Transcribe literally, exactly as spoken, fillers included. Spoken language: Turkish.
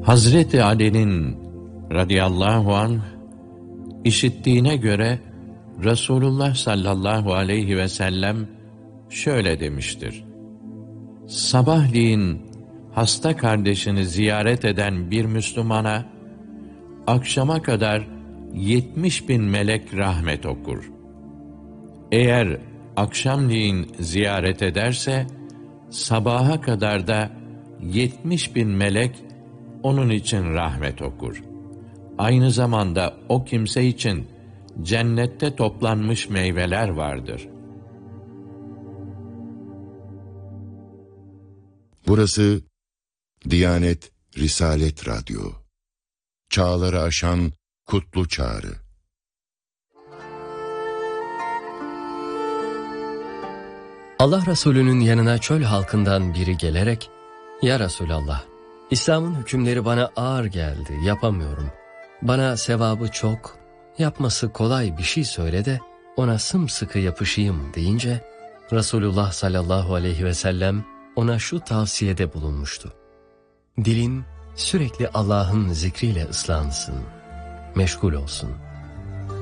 Hazreti Ali'nin radıyallahu anh işittiğine göre Resulullah sallallahu aleyhi ve sellem şöyle demiştir: sabahleyin hasta kardeşini ziyaret eden bir Müslümana akşama kadar yetmiş bin melek rahmet okur. Eğer akşamleyin ziyaret ederse sabaha kadar da yetmiş bin melek onun için rahmet okur. Aynı zamanda o kimse için cennette toplanmış meyveler vardır. Burası Diyanet Risalet Radyo. Çağları aşan kutlu çağrı. Allah Resulü'nün yanına çöl halkından biri gelerek, "Ya Resulallah, İslam'ın hükümleri bana ağır geldi, yapamıyorum. Bana sevabı çok, yapması kolay bir şey söyle de ona sımsıkı yapışayım" deyince, Resulullah sallallahu aleyhi ve sellem ona şu tavsiyede bulunmuştu: dilin sürekli Allah'ın zikriyle ıslansın, meşgul olsun.